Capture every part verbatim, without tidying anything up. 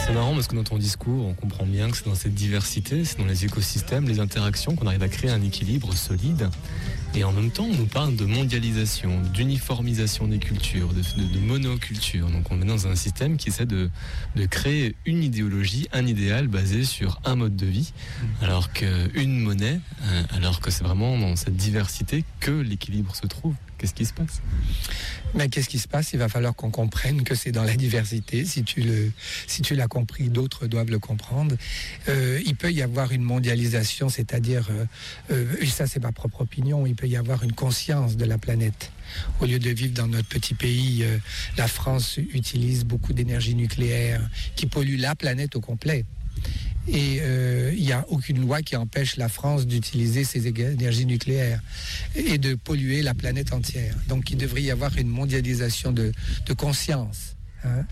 C'est marrant parce que dans ton discours, on comprend bien que c'est dans cette diversité, c'est dans les écosystèmes, les interactions qu'on arrive à créer un équilibre solide. Et en même temps, on nous parle de mondialisation, d'uniformisation des cultures, de, de, de monoculture. Donc on est dans un système qui essaie de, de créer une idéologie, un idéal basé sur un mode de vie, alors qu'une monnaie, alors que c'est vraiment dans cette diversité que l'équilibre se trouve. Qu'est-ce qui se passe ? Mais qu'est-ce qui se passe ? Il va falloir qu'on comprenne que c'est dans la diversité. Si tu, le, si tu l'as compris, d'autres doivent le comprendre. Euh, il peut y avoir une mondialisation, c'est-à-dire, euh, euh, et ça c'est ma propre opinion, il peut y avoir une conscience de la planète. Au lieu de vivre dans notre petit pays, euh, la France utilise beaucoup d'énergie nucléaire qui pollue la planète au complet. Et il euh, n'y a aucune loi qui empêche la France d'utiliser ses énergies nucléaires et de polluer la planète entière. Donc il devrait y avoir une mondialisation de, de conscience. Hein.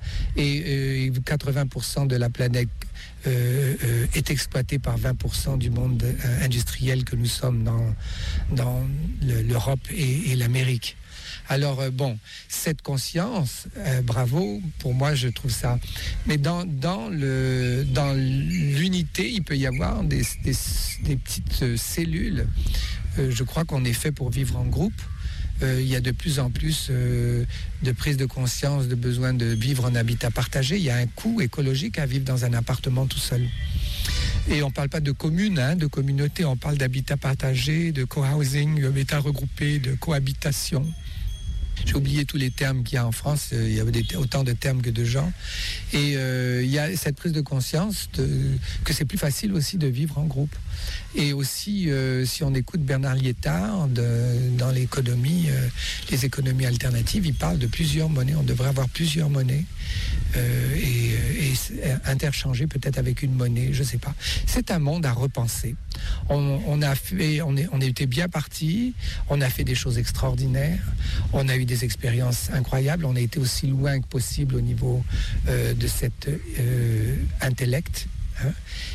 Et euh, quatre-vingts pour cent de la planète euh, euh, est exploitée par vingt pour cent du monde euh, industriel que nous sommes dans, dans le, l'Europe et, et l'Amérique. Alors, euh, bon, cette conscience, euh, bravo, pour moi, je trouve ça. Mais dans, dans, le, dans l'unité, il peut y avoir des, des, des petites euh, cellules. Euh, je crois qu'on est fait pour vivre en groupe. Euh, il y a de plus en plus euh, de prise de conscience, de besoin de vivre en habitat partagé. Il y a un coût écologique à vivre dans un appartement tout seul. Et on ne parle pas de commune, hein, de communauté, on parle d'habitat partagé, de co-housing, d'habitat regroupé, de cohabitation. J'ai oublié tous les termes qu'il y a en France, euh, il y avait des, autant de termes que de gens. Et euh, il y a cette prise de conscience de, que c'est plus facile aussi de vivre en groupe. Et aussi, euh, si on écoute Bernard Liétard de, dans l'économie, euh, les économies alternatives, il parle de plusieurs monnaies. On devrait avoir plusieurs monnaies euh, et, et interchanger peut-être avec une monnaie, je ne sais pas. C'est un monde à repenser. On, on a fait, on, est, on a été bien partis, on a fait des choses extraordinaires, on a eu des expériences incroyables, on a été aussi loin que possible au niveau euh, de cet euh, intellect. Hein.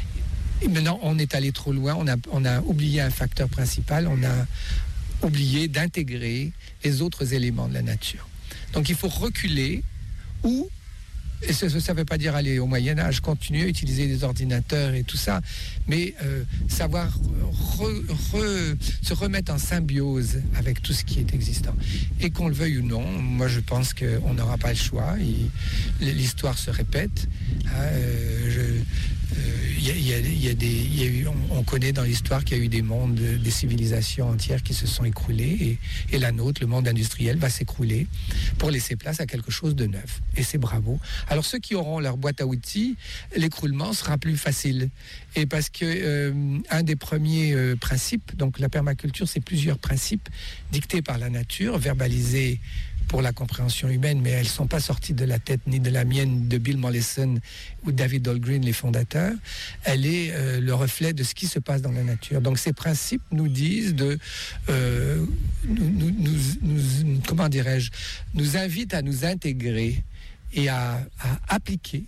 Et maintenant, on est allé trop loin, on a, on a oublié un facteur principal, on a oublié d'intégrer les autres éléments de la nature. Donc il faut reculer ou... Et ça ne veut pas dire aller au Moyen-Âge, continuer à utiliser des ordinateurs et tout ça, mais euh, savoir re, re, se remettre en symbiose avec tout ce qui est existant. Et qu'on le veuille ou non, moi je pense qu'on n'aura pas le choix. Et l'histoire se répète. Hein, euh, je, il y a, y a, y a des, y a eu, on, on connaît dans l'histoire qu'il y a eu des mondes, des civilisations entières qui se sont écroulées et, et la nôtre, le monde industriel, va s'écrouler pour laisser place à quelque chose de neuf. Et c'est bravo. Alors ceux qui auront leur boîte à outils, l'écroulement sera plus facile. Et parce que euh, un des premiers euh, principes, donc la permaculture, c'est plusieurs principes dictés par la nature, verbalisés pour la compréhension humaine, mais elles ne sont pas sorties de la tête ni de la mienne de Bill Mollison ou David Dahlgren, les fondateurs. Elle est euh, le reflet de ce qui se passe dans la nature. Donc ces principes nous disent de... Euh, nous, nous, nous, nous, comment dirais-je, nous invitent à nous intégrer et à, à appliquer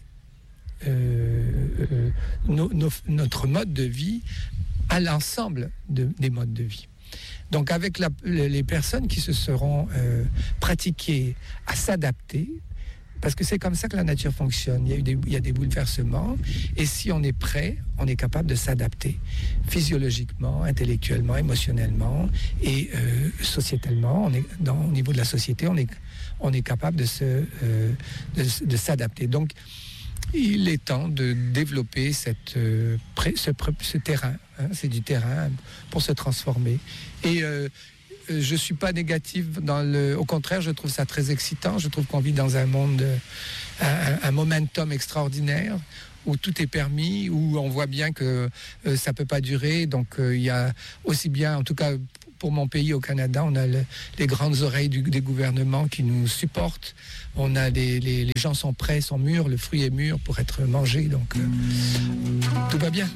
euh, euh, no, no, notre mode de vie à l'ensemble de, des modes de vie. Donc avec la, les personnes qui se seront euh, pratiquées à s'adapter, parce que c'est comme ça que la nature fonctionne. Il y a eu des, il y a des bouleversements, et si on est prêt, on est capable de s'adapter physiologiquement, intellectuellement, émotionnellement et euh, sociétalement. On est, dans, au niveau de la société, on est, on est capable de, se, euh, de, de s'adapter. Donc, il est temps de développer cette, euh, pré, ce, ce terrain. Hein, c'est du terrain pour se transformer. Et euh, je ne suis pas négative. Dans le, au contraire, je trouve ça très excitant. Je trouve qu'on vit dans un monde, un, un momentum extraordinaire où tout est permis, où on voit bien que euh, ça ne peut pas durer. Donc euh, il y a aussi bien, en tout cas pour mon pays au Canada, on a le, les grandes oreilles du, des gouvernements qui nous supportent. On a les, les, les gens sont prêts, sont mûrs, le fruit est mûr pour être mangé. Donc euh, tout va bien.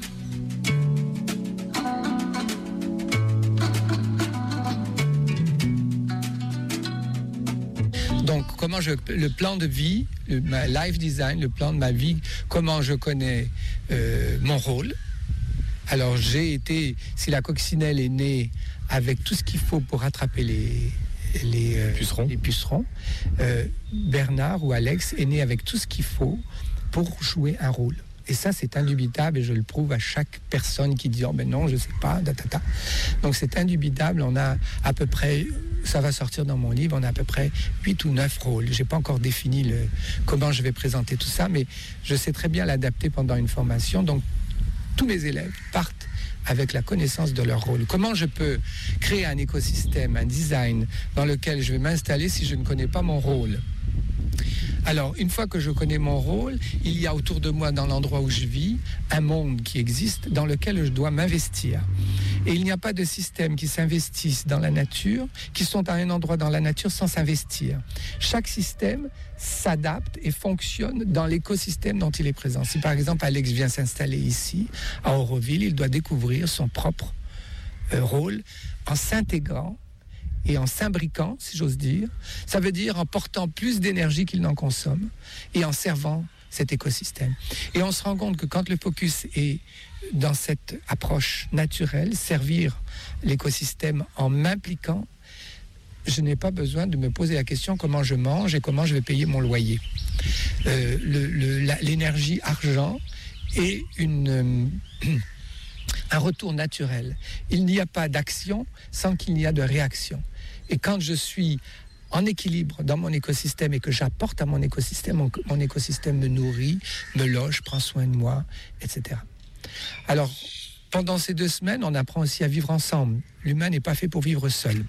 Donc, comment je, le plan de vie, le ma life design, le plan de ma vie, comment je connais euh, mon rôle. Alors, j'ai été, si la coccinelle est née avec tout ce qu'il faut pour attraper les, les, euh, pucerons, les pucerons euh, Bernard ou Alex est né avec tout ce qu'il faut pour jouer un rôle. Et ça, c'est indubitable, et je le prouve à chaque personne qui dit « Oh ben non, je ne sais pas, datata ». Donc c'est indubitable, on a à peu près, ça va sortir dans mon livre, on a à peu près huit ou neuf rôles. Je n'ai pas encore défini le, comment je vais présenter tout ça, mais je sais très bien l'adapter pendant une formation. Donc tous mes élèves partent avec la connaissance de leur rôle. Comment je peux créer un écosystème, un design dans lequel je vais m'installer si je ne connais pas mon rôle ? Alors, une fois que je connais mon rôle, il y a autour de moi, dans l'endroit où je vis, un monde qui existe dans lequel je dois m'investir. Et il n'y a pas de système qui s'investisse dans la nature, qui sont à un endroit dans la nature sans s'investir. Chaque système s'adapte et fonctionne dans l'écosystème dont il est présent. Si par exemple Alex vient s'installer ici, à Auroville, il doit découvrir son propre euh, rôle en s'intégrant et en s'imbriquant, si j'ose dire. Ça veut dire en portant plus d'énergie qu'il n'en consomme et en servant cet écosystème. Et on se rend compte que quand le focus est dans cette approche naturelle, servir l'écosystème en m'impliquant, je n'ai pas besoin de me poser la question comment je mange et comment je vais payer mon loyer. Euh, le, le, la, l'énergie argent est une... Euh, un retour naturel. Il n'y a pas d'action sans qu'il n'y a de réaction. Et quand je suis en équilibre dans mon écosystème et que j'apporte à mon écosystème, mon, mon écosystème me nourrit, me loge, prend soin de moi, et cetera. Alors, pendant ces deux semaines, on apprend aussi à vivre ensemble. L'humain n'est pas fait pour vivre seul.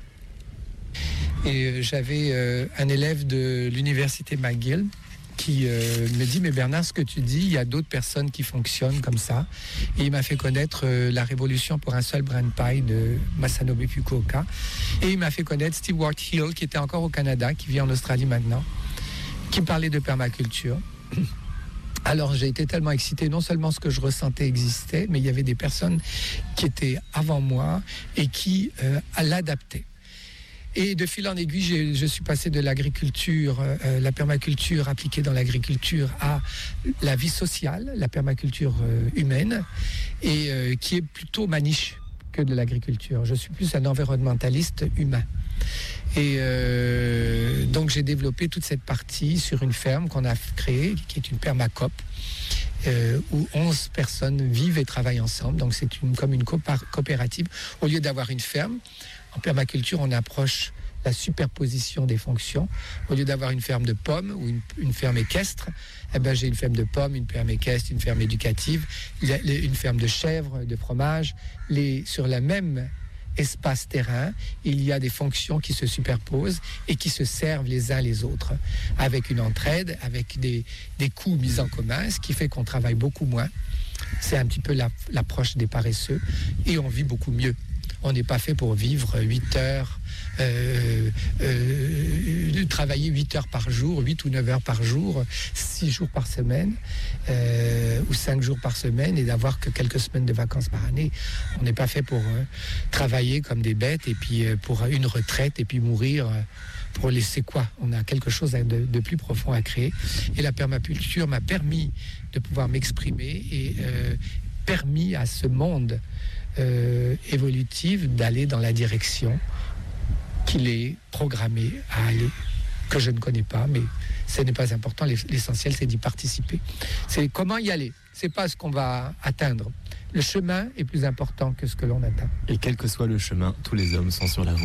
Et euh, j'avais euh, un élève de l'université McGill qui euh, me dit « Mais Bernard, ce que tu dis, il y a d'autres personnes qui fonctionnent comme ça. » Et il m'a fait connaître euh, la révolution pour un seul brin de paille de Masanobu Fukuoka. Et il m'a fait connaître Stewart Hill, qui était encore au Canada, qui vit en Australie maintenant, qui me parlait de permaculture. Alors j'ai été tellement excité, non seulement ce que je ressentais existait, mais il y avait des personnes qui étaient avant moi et qui euh, l'adaptaient. Et de fil en aiguille, je, je suis passé de l'agriculture, euh, la permaculture appliquée dans l'agriculture, à la vie sociale, la permaculture euh, humaine, et euh, qui est plutôt ma niche que de l'agriculture. Je suis plus un environnementaliste humain. Et euh, donc j'ai développé toute cette partie sur une ferme qu'on a créée, qui est une permacoop, euh, où onze personnes vivent et travaillent ensemble. Donc c'est une, comme une coopérative. Au lieu d'avoir une ferme, en permaculture, on approche la superposition des fonctions. Au lieu d'avoir une ferme de pommes ou une, une ferme équestre, eh ben, j'ai une ferme de pommes, une ferme équestre, une ferme éducative, une ferme de chèvres, de fromage. Les, sur le même espace terrain, il y a des fonctions qui se superposent et qui se servent les uns les autres, avec une entraide, avec des, des coûts mis en commun, ce qui fait qu'on travaille beaucoup moins. C'est un petit peu la, l'approche des paresseux et on vit beaucoup mieux. On n'est pas fait pour vivre huit heures, euh, euh, travailler huit heures par jour, huit ou neuf heures par jour, six jours par semaine, euh, ou cinq jours par semaine, et d'avoir que quelques semaines de vacances par année. On n'est pas fait pour euh, travailler comme des bêtes, et puis euh, pour une retraite, et puis mourir euh, pour laisser quoi ? On a quelque chose de, de plus profond à créer. Et la permaculture m'a permis de pouvoir m'exprimer et euh, permis à ce monde Euh, évolutive d'aller dans la direction qu'il est programmé à aller, que je ne connais pas, mais ce n'est pas important. L'essentiel, c'est d'y participer. C'est comment y aller. C'est pas ce qu'on va atteindre. Le chemin est plus important que ce que l'on atteint. Et quel que soit le chemin, tous les hommes sont sur la voie.